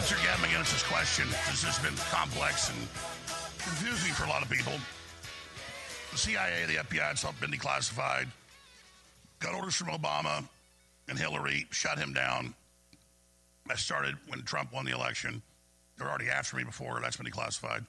Answer Gavin McInnes' question. This has been complex and confusing for a lot of people. The CIA, the FBI, it's all been declassified. Got orders from Obama and Hillary, shut him down. That started when Trump won the election. They were already after me before. That's been declassified.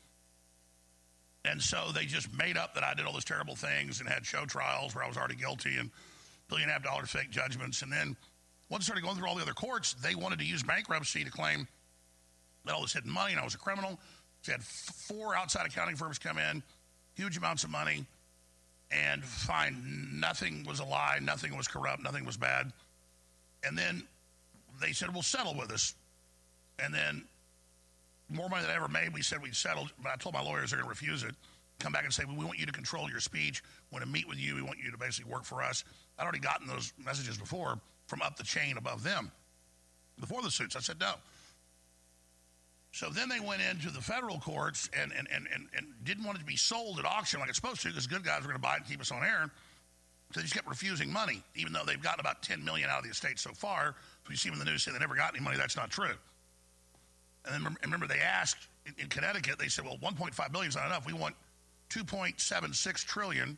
And so they just made up that I did all those terrible things and had show trials where I was already guilty and $1.5 billion fake judgments. And then once I started going through all the other courts, they wanted to use bankruptcy to claim that all this hidden money and I was a criminal. So they had 4 outside accounting firms come in, huge amounts of money, and find nothing was a lie, nothing was corrupt, nothing was bad. And then they said, we'll settle with us. And then more money than I ever made, we said we'd settled, but I told my lawyers they're going to refuse it. Come back and say, well, we want you to control your speech. We want to meet with you. We want you to basically work for us. I'd already gotten those messages before from up the chain above them. Before the suits, I said no. So then they went into the federal courts and didn't want it to be sold at auction like it's supposed to because good guys were going to buy it and keep us on air. So they just kept refusing money, even though they've gotten about $10 million out of the estate so far. If you see them in the news say they never got any money, that's not true. And then remember they asked in Connecticut, they said, well, $1.5 billion is not enough. We want $2.76 trillion.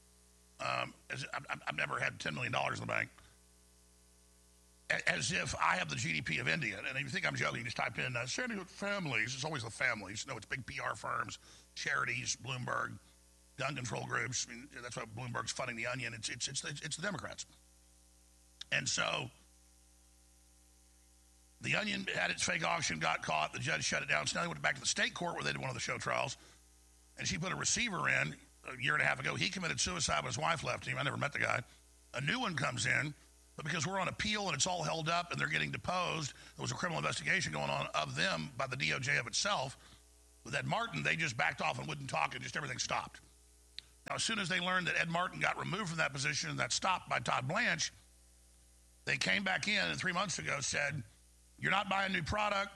I've never had $10 million in the bank. As if I have the GDP of India. And if you think I'm joking, just type in Sandy Hook families. It's always the families. No, it's big PR firms, charities, Bloomberg, gun control groups. I mean, that's why Bloomberg's funding the Onion. It's the Democrats. And so the Onion had its fake auction, got caught. The judge shut it down. So now they went back to the state court where they did one of the show trials. And she put a receiver in a year and a half ago. He committed suicide, but his wife left him. I never met the guy. A new one comes in. But because we're on appeal and it's all held up and they're getting deposed, there was a criminal investigation going on of them by the DOJ of itself. With Ed Martin, they just backed off and wouldn't talk and just everything stopped. Now, as soon as they learned that Ed Martin got removed from that position and that stopped by Todd Blanche, they came back in and 3 months ago said, you're not buying new product.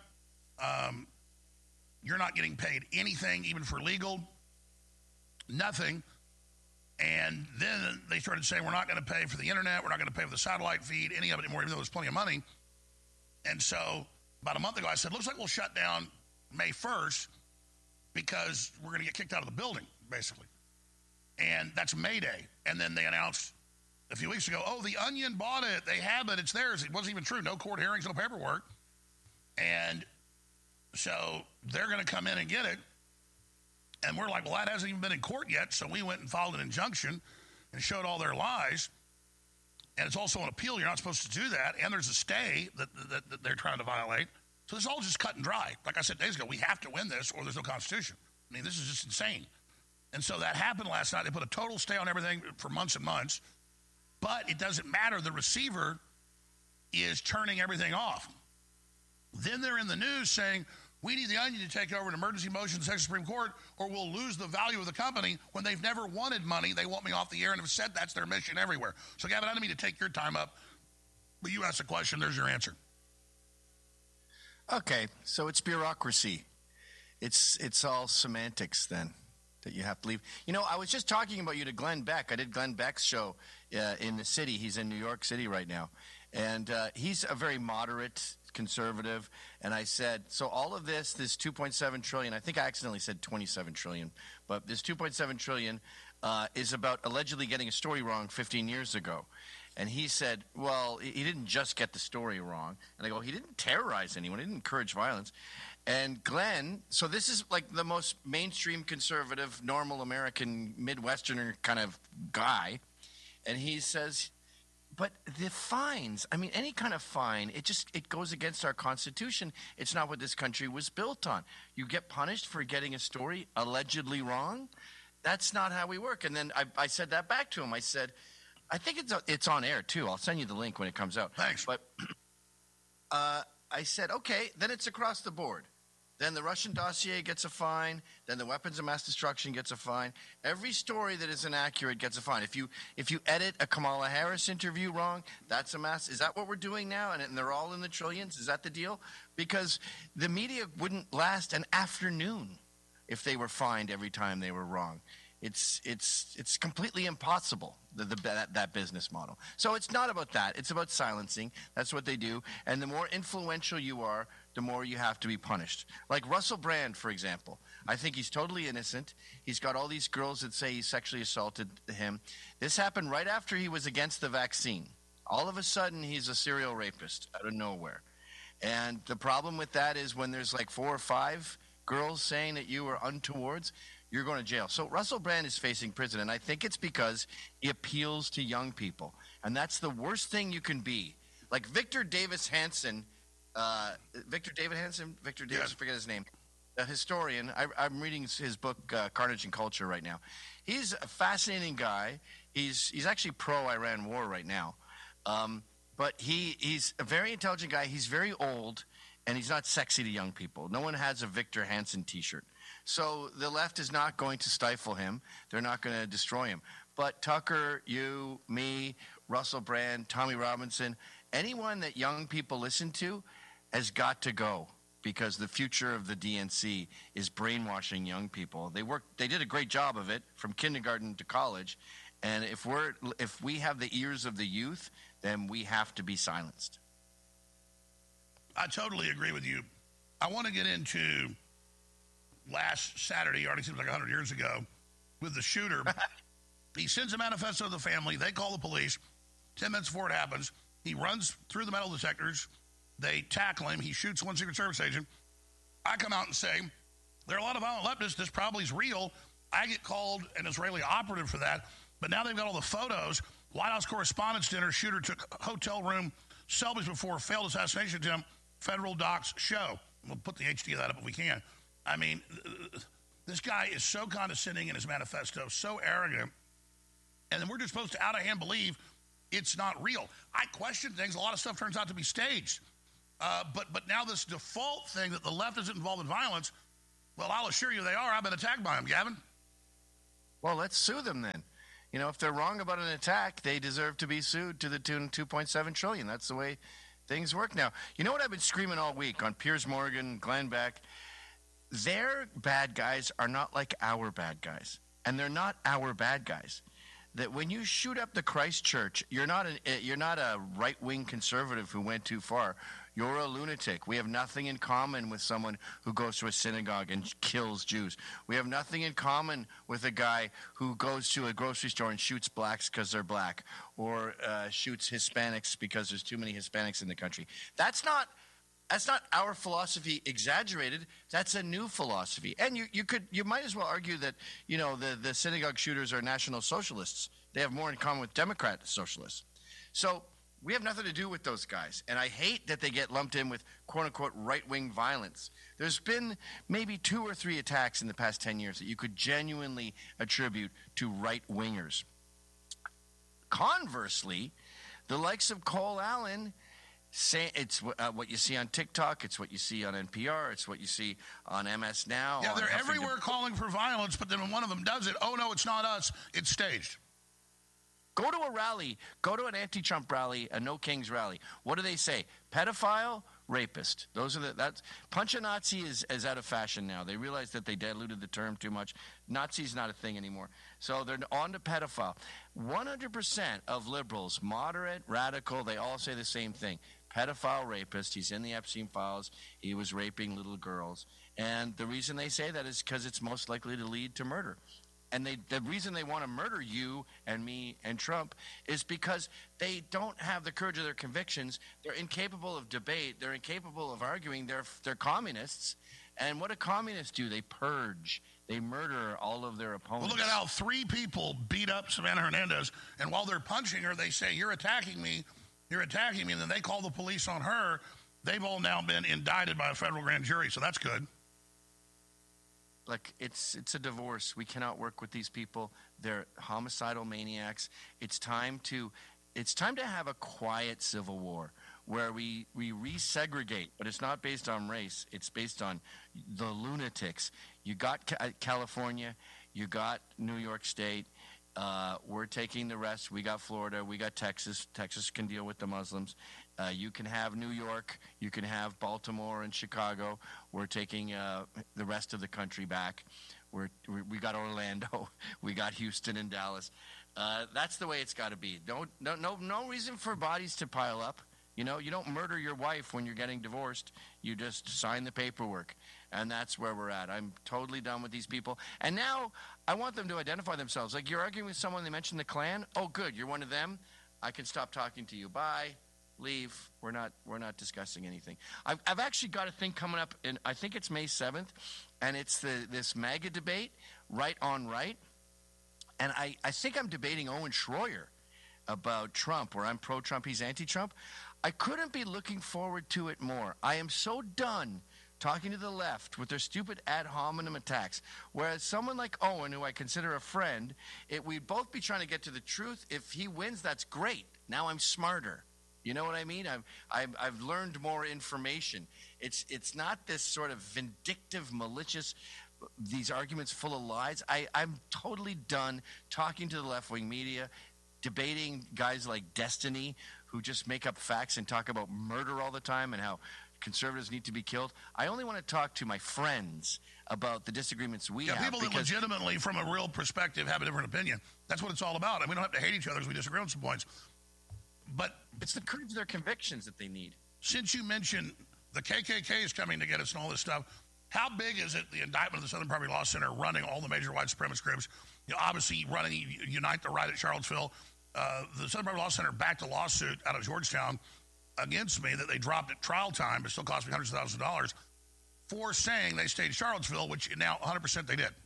You're not getting paid anything, even for legal. Nothing. And then they started saying, we're not going to pay for the internet. We're not going to pay for the satellite feed, any of it anymore, even though there's plenty of money. And so about a month ago, I said, looks like we'll shut down May 1st because we're going to get kicked out of the building, basically. And that's May Day. And then they announced a few weeks ago, oh, the Onion bought it. They have it. It's theirs. It wasn't even true. No court hearings, no paperwork. And so they're going to come in and get it. And we're like, well, that hasn't even been in court yet. So we went and filed an injunction and showed all their lies. And it's also an appeal. You're not supposed to do that. And there's a stay that they're trying to violate. So this is all just cut and dry. Like I said days ago, we have to win this or there's no Constitution. I mean, this is just insane. And so that happened last night. They put a total stay on everything for months and months. But it doesn't matter. The receiver is turning everything off. Then they're in the news saying, we need the Onion to take over an emergency motion in the Texas Supreme Court or we'll lose the value of the company when they've never wanted money. They want me off the air and have said that's their mission everywhere. So, Gavin, I don't mean to take your time up, but you asked a question. There's your answer. Okay, so it's bureaucracy. It's all semantics then that you have to leave. You know, I was just talking about you to Glenn Beck. I did Glenn Beck's show in the city. He's in New York City right now. And he's a very moderate conservative, and I said, so all of this 2.7 trillion, I think I accidentally said 27 trillion, but this 2.7 trillion is about allegedly getting a story wrong 15 years ago. And he said, well, he didn't just get the story wrong. And I go, he didn't terrorize anyone. He didn't encourage violence. And Glenn, so this is like the most mainstream conservative, normal American, Midwesterner kind of guy. And he says, but the fines, I mean, any kind of fine, it goes against our Constitution. It's not what this country was built on. You get punished for getting a story allegedly wrong. That's not how we work. And then I said that back to him. I said, I think it's on air, too. I'll send you the link when it comes out. Thanks. But I said, okay, then it's across the board. Then the Russian dossier gets a fine. Then the weapons of mass destruction gets a fine. Every story that is inaccurate gets a fine. If you edit a Kamala Harris interview wrong, that's a mass. Is that what we're doing now? And they're all in the trillions? Is that the deal? Because the media wouldn't last an afternoon if they were fined every time they were wrong. It's completely impossible, that business model. So it's not about that. It's about silencing. That's what they do. And the more influential you are, the more you have to be punished. Like Russell Brand, for example. I think he's totally innocent. He's got all these girls that say he sexually assaulted him. This happened right after he was against the vaccine. All of a sudden, he's a serial rapist out of nowhere. And the problem with that is when there's like 4 or 5 girls saying that you were untowards, you're going to jail. So Russell Brand is facing prison, and I think it's because he appeals to young people. And that's the worst thing you can be. Like Victor Davis Hanson, Victor Davis, I forget his name, a historian. I'm reading his book, Carnage and Culture, right now. He's a fascinating guy. He's actually pro-Iran war right now. But he's a very intelligent guy. He's very old, and he's not sexy to young people. No one has a Victor Hanson T-shirt. So the left is not going to stifle him. They're not going to destroy him. But Tucker, you, me, Russell Brand, Tommy Robinson, anyone that young people listen to has got to go, because the future of the DNC is brainwashing young people. They did a great job of it from kindergarten to college. And if we have the ears of the youth, then we have to be silenced. I totally agree with you. I want to get into last Saturday, already seems like 100 years ago, with the shooter. He sends a manifesto to the family. They call the police. 10 minutes before it happens, he runs through the metal detectors. They tackle him. He shoots one Secret Service agent. I come out and say, there are a lot of violent leftists. This probably is real. I get called an Israeli operative for that. But now they've got all the photos. White House Correspondents' Dinner, shooter took hotel room selfies before failed assassination attempt. Federal docs show. We'll put the HD of that up if we can. I mean, this guy is so condescending in his manifesto, so arrogant. And then we're just supposed to out of hand believe it's not real. I question things. A lot of stuff turns out to be staged. But now this default thing that the left isn't involved in violence, well, I'll assure you they are. I've been attacked by them, Gavin. Well, let's sue them then. You know, if they're wrong about an attack, they deserve to be sued to the tune of $2.7 trillion. That's the way things work now. You know what I've been screaming all week on Piers Morgan, Glenn Beck? Their bad guys are not like our bad guys. And they're not our bad guys. That when you shoot up the Christ Church, you're not a right-wing conservative who went too far. You're a lunatic. We have nothing in common with someone who goes to a synagogue and kills Jews. We have nothing in common with a guy who goes to a grocery store and shoots blacks because they're black, or shoots Hispanics because there's too many Hispanics in the country. That's not our philosophy exaggerated. That's a new philosophy. And you might as well argue that, you know, the synagogue shooters are National Socialists. They have more in common with Democrat socialists. So we have nothing to do with those guys. And I hate that they get lumped in with quote-unquote right-wing violence. There's been maybe 2 or 3 attacks in the past 10 years that you could genuinely attribute to right-wingers. Conversely, the likes of Cole Allen, say it's what you see on TikTok, it's what you see on NPR, it's what you see on MS Now. Yeah, they're everywhere calling for violence, but then when one of them does it, oh no, it's not us, it's staged. Go to a rally, go to an anti-Trump rally, a No Kings rally. What do they say? Pedophile, rapist. Punch a Nazi is out of fashion now. They realize that they diluted the term too much. Nazi's not a thing anymore. So they're on to pedophile. 100% of liberals, moderate, radical, they all say the same thing. Pedophile, rapist. He's in the Epstein files. He was raping little girls. And the reason they say that is because it's most likely to lead to murder. And the reason they want to murder you and me and Trump is because they don't have the courage of their convictions. They're incapable of debate. They're incapable of arguing. They're communists. And what do communists do? They purge. They murder all of their opponents. Well, look at how 3 people beat up Savannah Hernandez, and while they're punching her, they say, you're attacking me, and then they call the police on her. They've all now been indicted by a federal grand jury, so that's good. Like, it's a divorce. We cannot work with these people. They're homicidal maniacs. It's time to have a quiet civil war where we resegregate, but it's not based on race. It's based on the lunatics. You got California. You got New York State. We're taking the rest. We got Florida. We got Texas. Texas can deal with the Muslims. You can have New York. You can have Baltimore and Chicago. We're taking the rest of the country back. We got Orlando, we got Houston and Dallas. That's the way it's got to be. No reason for bodies to pile up. You know, you don't murder your wife when you're getting divorced. You just sign the paperwork. And that's where we're at. I'm totally done with these people. And now I want them to identify themselves. Like, you're arguing with someone, they mentioned the Klan. Oh, good, you're one of them. I can stop talking to you. Bye. Leave. We're not discussing anything. I've actually got a thing coming up in, I think it's May 7th, and it's this MAGA debate, right on right. And I think I'm debating Owen Schroyer about Trump, where I'm pro-Trump, he's anti-Trump. I couldn't be looking forward to it more. I am so done talking to the left with their stupid ad hominem attacks. Whereas someone like Owen, who I consider a friend, we'd both be trying to get to the truth. If he wins, that's great. Now I'm smarter. You know what I mean? I've learned more information. It's not this sort of vindictive, malicious, these arguments full of lies. I'm totally done talking to the left-wing media, debating guys like Destiny, who just make up facts and talk about murder all the time and how conservatives need to be killed. I only want to talk to my friends about the disagreements we have. People that legitimately, from a real perspective, have a different opinion. That's what it's all about. And we don't have to hate each other as we disagree on some points. But it's the courage of their convictions that they need. Since you mentioned the KKK is coming to get us and all this stuff, how big is it, the indictment of the Southern Poverty Law Center running all the major white supremacist groups, obviously running Unite the Right at Charlottesville? The Southern Poverty Law Center backed a lawsuit out of Georgetown against me that they dropped at trial time, but still cost me hundreds of thousands of dollars, for saying they stayed in Charlottesville, which now 100% they did.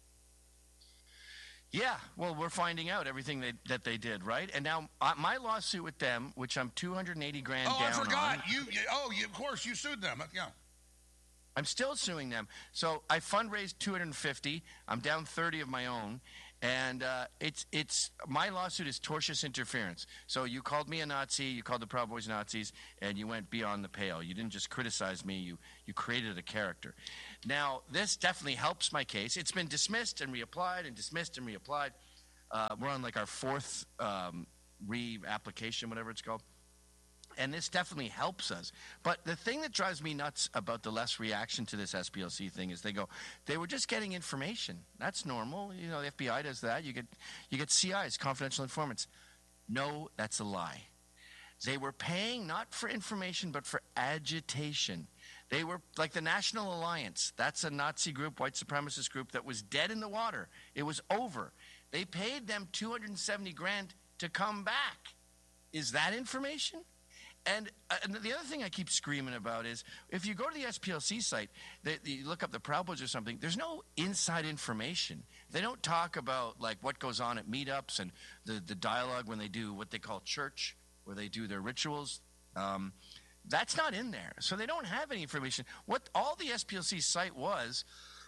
Yeah, well, we're finding out everything that they did, right? And now my lawsuit with them, which I'm $280,000 down on. Oh, I forgot. Of course, you sued them. Yeah. I'm still suing them. So I fundraised $250. I'm down 30 of my own. And it's my lawsuit is tortious interference. So you called me a Nazi, you called the Proud Boys Nazis, and you went beyond the pale. You didn't just criticize me, you created a character. Now, this definitely helps my case. It's been dismissed and reapplied and dismissed and reapplied. We're on like our fourth re-application, whatever it's called. And this definitely helps us. But the thing that drives me nuts about the less reaction to this SPLC thing is they were just getting information. That's normal. You know, the FBI does that. You get CIs, confidential informants. No, that's a lie. They were paying not for information, but for agitation. They were like the National Alliance. That's a Nazi group, white supremacist group that was dead in the water. It was over. They paid them $270,000 to come back. Is that information? And the other thing I keep screaming about is, if you go to the SPLC site, you look up the Proud Boys or something, there's no inside information. They don't talk about, like, what goes on at meetups and the dialogue when they do what they call church, where they do their rituals. That's not in there. So they don't have any information. What all the SPLC site was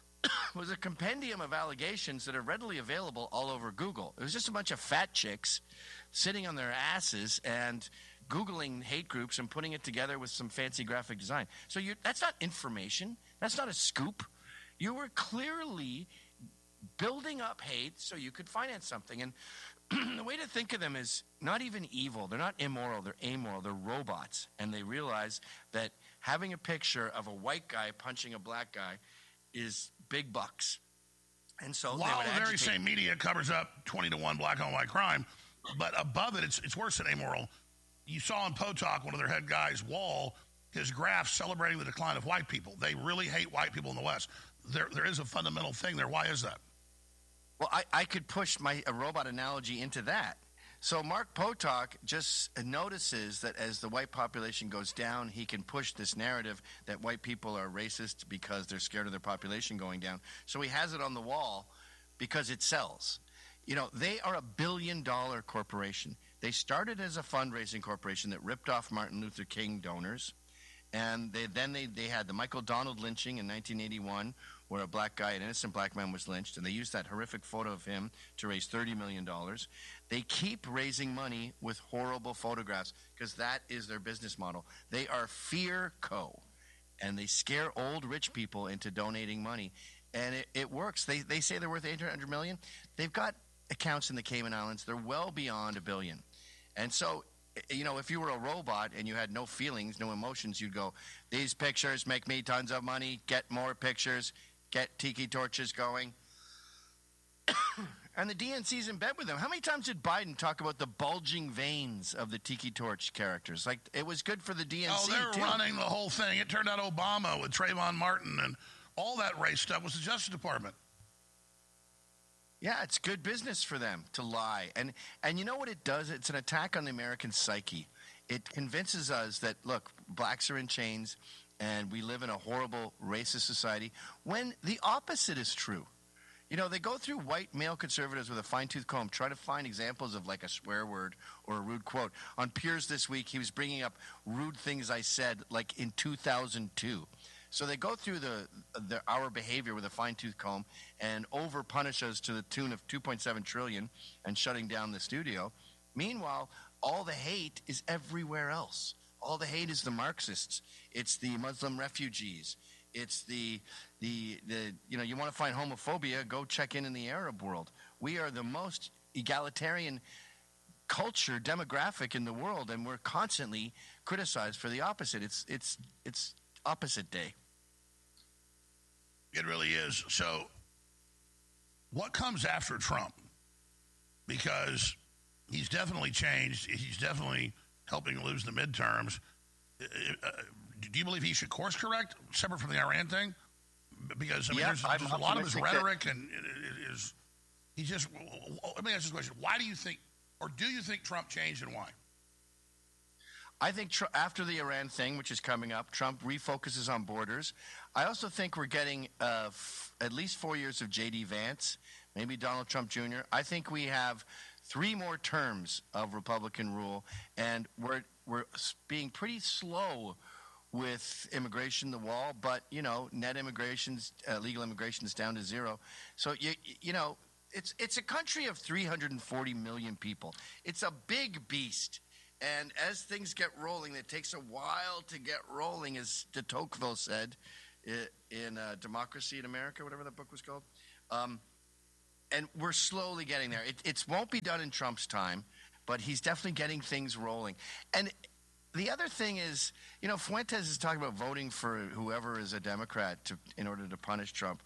a compendium of allegations that are readily available all over Google. It was just a bunch of fat chicks sitting on their asses and Googling hate groups and putting it together with some fancy graphic design. So that's not information. That's not a scoop. You were clearly building up hate so you could finance something. And the way to think of them is not even evil. They're not immoral. They're amoral. They're robots. And they realize that having a picture of a white guy punching a black guy is big bucks. And so while the very same media covers up 20-1 black on white crime, but above it, it's worse than amoral. You saw on Potok, one of their head guys, Wall, his graph celebrating the decline of white people. They really hate white people in the West. There is a fundamental thing there. Why is that? Well, I could push a robot analogy into that. So Mark Potok just notices that as the white population goes down, he can push this narrative that white people are racist because they're scared of their population going down. So he has it on the wall because it sells. You know, they are $1 billion corporation. They started as a fundraising corporation that ripped off Martin Luther King donors. And they had the Michael Donald lynching in 1981, where a black guy, an innocent black man, was lynched. And they used that horrific photo of him to raise $30 million. They keep raising money with horrible photographs because that is their business model. They are Fear Co. And they scare old rich people into donating money. And it works. They say they're worth $800 million. They've got accounts in the Cayman Islands. They're well beyond $1 billion. And so, you know, if you were a robot and you had no feelings, no emotions, you'd go, these pictures make me tons of money, get more pictures, get tiki torches going. And the DNC's in bed with them. How many times did Biden talk about the bulging veins of the Tiki Torch characters? Like, it was good for the DNC, Oh, they're too. running the whole thing. It turned out Obama with Trayvon Martin and all that race stuff was the Justice Department. Yeah, it's good business for them to lie. And you know what it does? It's an attack on the American psyche. It convinces us that, look, blacks are in chains and we live in a horrible racist society, when the opposite is true. You know, they go through white male conservatives with a fine-tooth comb, try to find examples of like a swear word or a rude quote. On Piers this week, he was bringing up rude things I said like in 2002. So they go through our behavior with a fine-tooth comb and over-punish us to the tune of $2.7 trillion and shutting down the studio. Meanwhile, all the hate is everywhere else. All the hate is the Marxists. It's the Muslim refugees. It's the you know, you want to find homophobia, go check in the Arab world. We are the most egalitarian culture demographic in the world, and we're constantly criticized for the opposite. It's opposite day. It really is. So what comes after Trump? Because he's definitely changed. He's definitely helping lose the midterms. Do you believe he should course correct, separate from the Iran thing? Because, I mean, there's a lot of his rhetoric, and it is. He just. Let me ask this question: why do you think, or do you think Trump changed, and why? I think after the Iran thing, which is coming up, Trump refocuses on borders. I also think we're getting at least 4 years of J.D. Vance, maybe Donald Trump Jr. I think we have 3 more terms of Republican rule, and we're being pretty slow with immigration, the wall, but, you know, net immigration's, legal immigration is down to 0. So, you know, it's a country of 340 million people. It's a big beast. And as things get rolling, it takes a while to get rolling, as de Tocqueville said in Democracy in America, whatever that book was called. And we're slowly getting there. It won't be done in Trump's time, but he's definitely getting things rolling. And the other thing is, you know, Fuentes is talking about voting for whoever is a Democrat in order to punish Trump.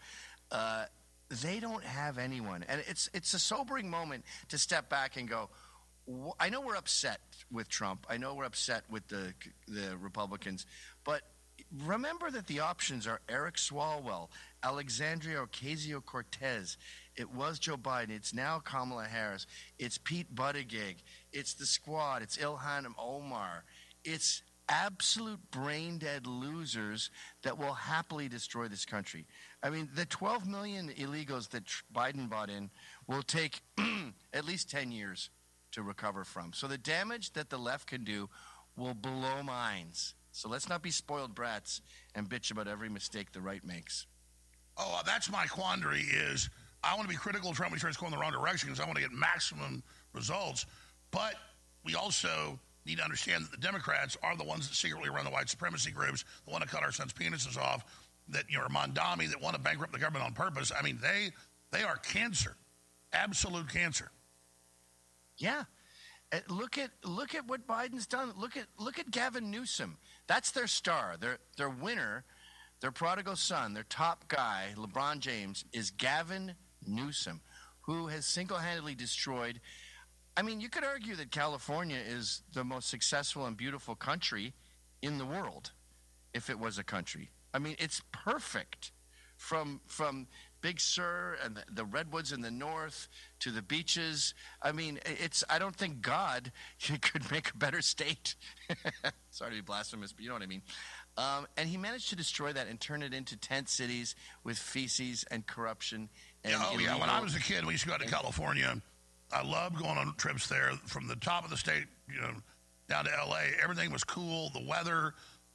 They don't have anyone. And it's a sobering moment to step back and go, I know we're upset with Trump. I know we're upset with the Republicans. But remember that the options are Eric Swalwell, Alexandria Ocasio-Cortez. It was Joe Biden. It's now Kamala Harris. It's Pete Buttigieg. It's the Squad. It's Ilhan Omar. It's absolute brain-dead losers that will happily destroy this country. I mean, the 12 million illegals that Biden brought in will take at least 10 years to recover from. So the damage that the left can do will blow minds. So let's not be spoiled brats and bitch about every mistake the right makes. Oh, that's my quandary is I want to be critical of Trump when he starts going the wrong direction because I want to get maximum results. But we also need to understand that the Democrats are the ones that secretly run the white supremacy groups, that want to cut our sons' penises off, that, you know, are Mondami, that want to bankrupt the government on purpose. I mean, they are cancer, absolute cancer. Yeah. Look at what Biden's done. Look at Gavin Newsom. That's their star. Their winner, their prodigal son, their top guy, LeBron James, is Gavin Newsom, who has single-handedly destroyed. I mean, you could argue that California is the most successful and beautiful country in the world, if it was a country. I mean, it's perfect from Big Sur and the redwoods in the north to the beaches. I mean, I don't think God could make a better state. Sorry to be blasphemous, but you know what I mean. And he managed to destroy that and turn it into tent cities with feces and corruption. And yeah. When I was a kid, we used to go out to California. I loved going on trips there from the top of the state, you know, down to L.A. Everything was cool. The weather,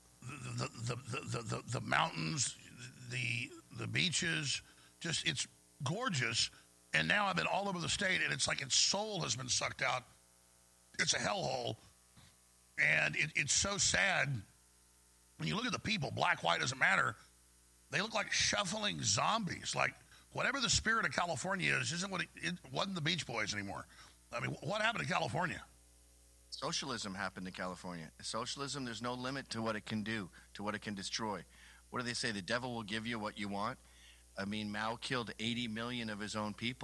the mountains, the beaches. Just, it's gorgeous. And now I've been all over the state, and it's like its soul has been sucked out. It's a hellhole. And it's so sad. When you look at the people, black, white, doesn't matter. They look like shuffling zombies. Like, whatever the spirit of California is, isn't what it wasn't the Beach Boys anymore. I mean, what happened to California? Socialism happened to California. Socialism, there's no limit to what it can do, to what it can destroy. What do they say? The devil will give you what you want. I mean, Mao killed 80 million of his own people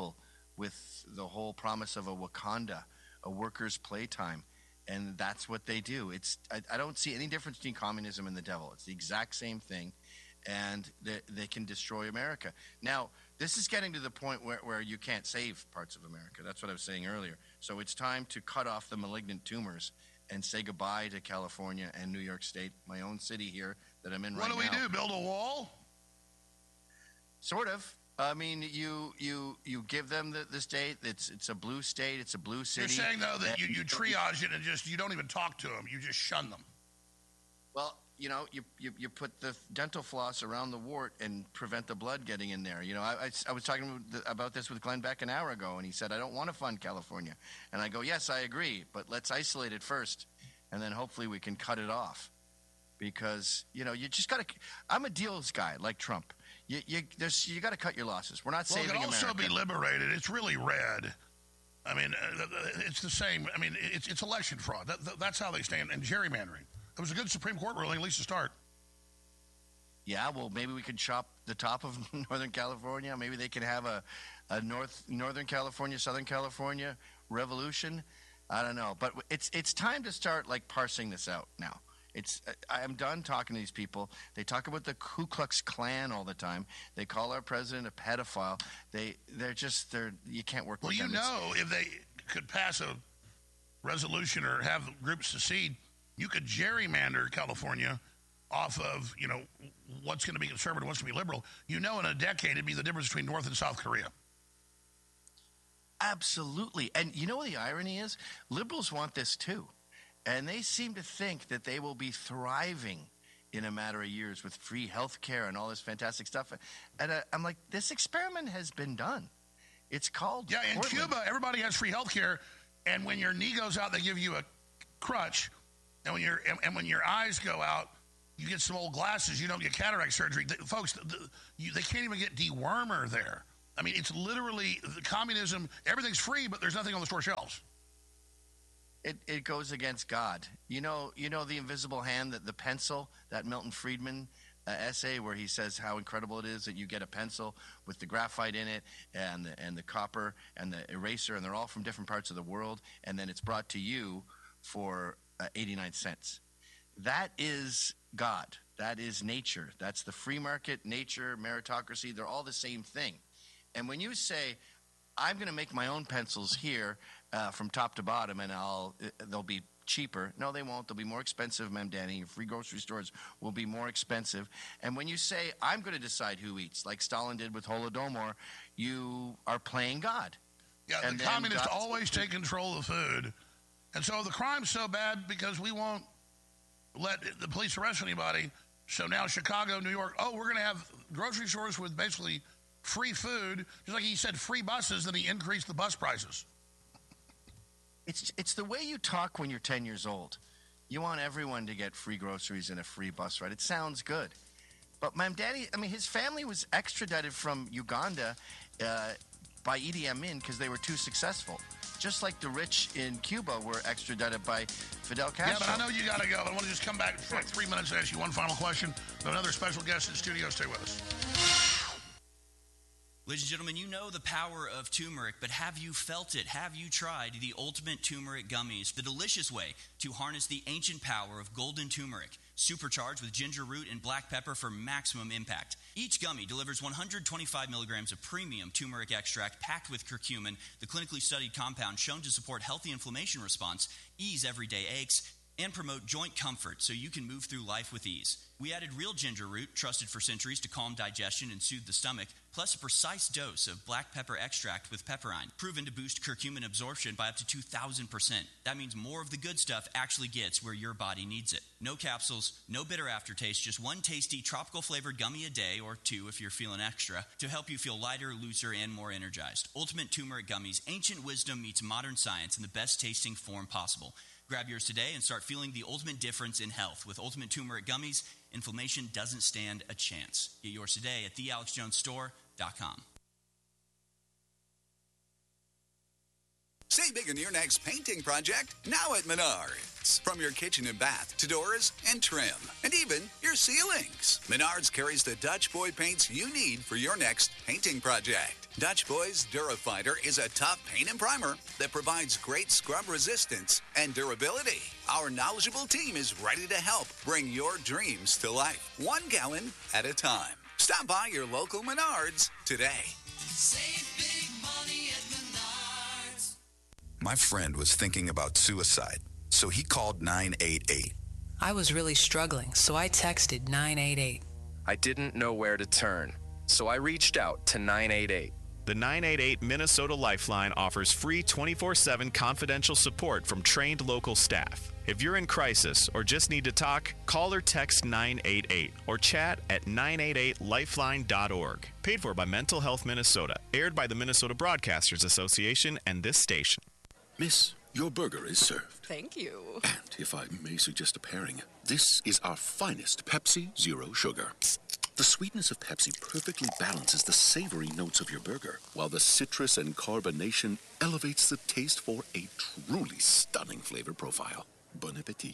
with the whole promise of a Wakanda, a workers' playtime. And that's what they do. I don't see any difference between communism and the devil. It's the exact same thing, and they can destroy America. Now, this is getting to the point where you can't save parts of America. That's what I was saying earlier. So it's time to cut off the malignant tumors and say goodbye to California and New York State, my own city here that I'm in right now. What do we do, build a wall? Sort of. I mean, you give them the state. It's a blue state. It's a blue city. You're saying, though, that you triage it and you don't even talk to them. You just shun them. Well, you put the dental floss around the wart and prevent the blood getting in there. I was talking about this with Glenn Beck an hour ago, and he said, I don't want to fund California. And I go, yes, I agree, but let's isolate it first, and then hopefully we can cut it off. Because, you just got to – I'm a deals guy like Trump. You got to cut your losses. We're not saving America. Well, it can also be liberated. It's really red. I mean, it's the same. I mean, it's election fraud. That's how they stand. And gerrymandering. It was a good Supreme Court ruling, at least to start. Yeah, well, maybe we could chop the top of Northern California. Maybe they can have a Northern California, Southern California revolution. I don't know. But it's time to start, parsing this out now. I'm done talking to these people. They talk about the Ku Klux Klan all the time. They call our president a pedophile. You can't work with them. Well, if they could pass a resolution or have groups secede, you could gerrymander California off of, what's going to be conservative, what's going to be liberal. In a decade, it'd be the difference between North and South Korea. Absolutely. And you know what the irony is? Liberals want this too. And they seem to think that they will be thriving in a matter of years with free health care and all this fantastic stuff. And I'm like, this experiment has been done. It's called in Portland. Cuba, everybody has free health care. And when your knee goes out, they give you a crutch. And when your eyes go out, you get some old glasses. You don't get cataract surgery. Folks, they can't even get dewormer there. I mean, it's literally the communism. Everything's free, but there's nothing on the store shelves. It goes against God. You know the invisible hand, the pencil, that Milton Friedman essay where he says how incredible it is that you get a pencil with the graphite in it and the copper and the eraser, and they're all from different parts of the world, and then it's brought to you for 89 cents. That is God. That is nature. That's the free market, nature, meritocracy. They're all the same thing. And when you say, I'm going to make my own pencils here from top to bottom, and they'll be cheaper. No, they won't. They'll be more expensive, Ma'am Danny. Your free grocery stores will be more expensive. And when you say, I'm going to decide who eats, like Stalin did with Holodomor, you are playing God. Yeah, and the communists always take control of food. And so the crime's so bad because we won't let the police arrest anybody. So now Chicago, New York, we're going to have grocery stores with basically free food. Just like he said free buses, then he increased the bus prices. It's the way you talk when you're 10 years old. You want everyone to get free groceries and a free bus ride. It sounds good. But my daddy, his family was extradited from Uganda by Idi Amin because they were too successful. Just like the rich in Cuba were extradited by Fidel Castro. Yeah, but I know you got to go. I want to just come back for 3 minutes and ask you one final question. Another special guest in the studio. Stay with us. Ladies and gentlemen, you know the power of turmeric, but have you felt it? Have you tried the Ultimate Turmeric Gummies, the delicious way to harness the ancient power of golden turmeric, supercharged with ginger root and black pepper for maximum impact? Each gummy delivers 125 milligrams of premium turmeric extract packed with curcumin, the clinically studied compound shown to support healthy inflammation response, ease everyday aches, and promote joint comfort so you can move through life with ease. We added real ginger root, trusted for centuries to calm digestion and soothe the stomach, plus a precise dose of black pepper extract with pepperine, proven to boost curcumin absorption by up to 2,000%. That means more of the good stuff actually gets where your body needs it. No capsules, no bitter aftertaste, just one tasty tropical flavored gummy a day, or two if you're feeling extra, to help you feel lighter, looser, and more energized. Ultimate Turmeric Gummies, ancient wisdom meets modern science in the best tasting form possible. Grab yours today and start feeling the ultimate difference in health. With Ultimate Turmeric Gummies, inflammation doesn't stand a chance. Get yours today at thealexjonesstore.com. Save big on your next painting project now at Menards. From your kitchen and bath to doors and trim, and even your ceilings. Menards carries the Dutch Boy paints you need for your next painting project. Dutch Boys DuraFighter is a tough paint and primer that provides great scrub resistance and durability. Our knowledgeable team is ready to help bring your dreams to life, 1 gallon at a time. Stop by your local Menards today. Save big money at Menards. My friend was thinking about suicide, so he called 988. I was really struggling, so I texted 988. I didn't know where to turn, so I reached out to 988. The 988 Minnesota Lifeline offers free 24/7 confidential support from trained local staff. If you're in crisis or just need to talk, call or text 988 or chat at 988lifeline.org. Paid for by Mental Health Minnesota. Aired by the Minnesota Broadcasters Association and this station. Miss, your burger is served. Thank you. And if I may suggest a pairing, this is our finest Pepsi Zero Sugar. The sweetness of Pepsi perfectly balances the savory notes of your burger, while the citrus and carbonation elevates the taste for a truly stunning flavor profile. Bon appetit.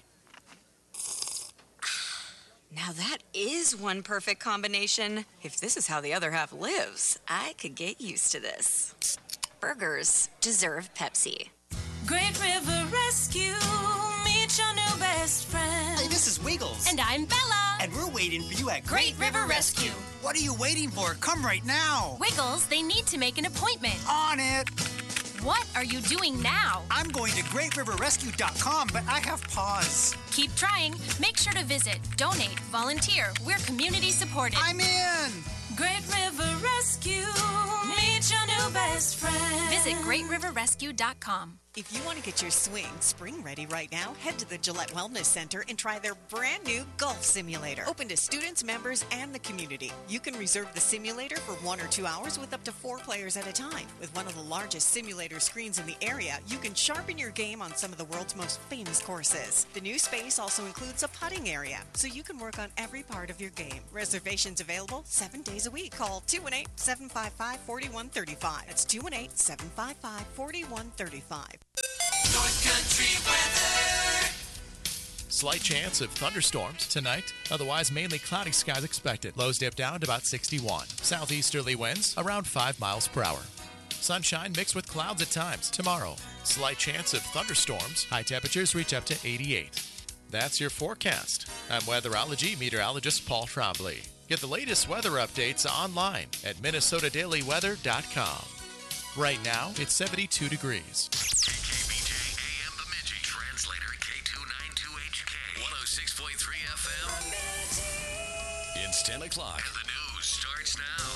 Now that is one perfect combination. If this is how the other half lives, I could get used to this. Burgers deserve Pepsi. Great River Rescue, meet your new best friend. Hey, this is Wiggles. And I'm Bella. And we're waiting for you at Great River Rescue. What are you waiting for? Come right now. Wiggles, they need to make an appointment. On it. What are you doing now? I'm going to greatriverrescue.com, but I have pause. Keep trying. Make sure to visit, donate, volunteer. We're community supported. I'm in. Great River Rescue, meet your new best friend. Visit greatriverrescue.com. If you want to get your swing spring ready right now, head to the Gillette Wellness Center and try their brand new golf simulator. Open to students, members, and the community. You can reserve the simulator for 1 or 2 hours with up to 4 players at a time. With one of the largest simulator screens in the area, you can sharpen your game on some of the world's most famous courses. The new space also includes a putting area, so you can work on every part of your game. Reservations available 7 days a week. Call 218-755-4135. That's 218-755-4135. North Country weather. Slight chance of thunderstorms tonight. Otherwise, mainly cloudy skies expected. Lows dip down to about 61. Southeasterly winds around 5 miles per hour. Sunshine mixed with clouds at times. Tomorrow, slight chance of thunderstorms. High temperatures reach up to 88. That's your forecast. I'm weatherology meteorologist Paul Trombley. Get the latest weather updates online at minnesotadailyweather.com. Right now, it's 72 degrees. KBJ AM Bemidji. Translator K292HK. 106.3 FM. It's 10 o'clock. The news starts now.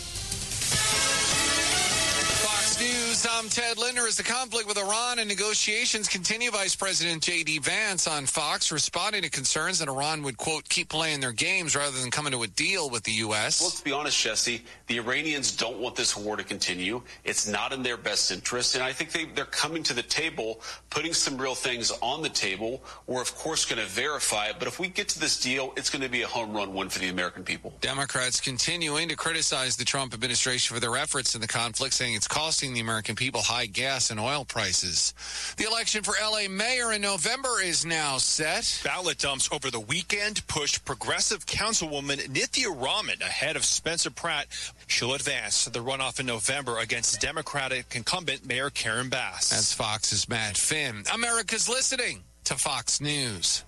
Fox News, I'm Ted Linder. As the conflict with Iran and negotiations continue, Vice President J.D. Vance on Fox responding to concerns that Iran would, quote, keep playing their games rather than coming to a deal with the U.S. Well, let's be honest, Jesse. The Iranians don't want this war to continue. It's not in their best interest. And I think they're coming to the table, putting some real things on the table. We're, of course, going to verify it. But if we get to this deal, it's going to be a home run win for the American people. Democrats continuing to criticize the Trump administration for their efforts in the conflict, saying it's costing the American people high gas and oil prices. The election for L.A. mayor in November is now set. Ballot dumps over the weekend pushed progressive councilwoman Nithya Raman ahead of Spencer Pratt. She'll advance the runoff in November against Democratic incumbent Mayor Karen Bass. That's Fox's Matt Finn. America's listening to Fox News.